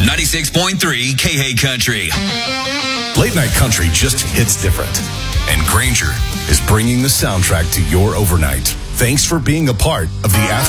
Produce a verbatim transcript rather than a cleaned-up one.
ninety-six point three K H Country. Late night country just hits different. And Granger is bringing the soundtrack to your overnight. Thanks for being a part of the after.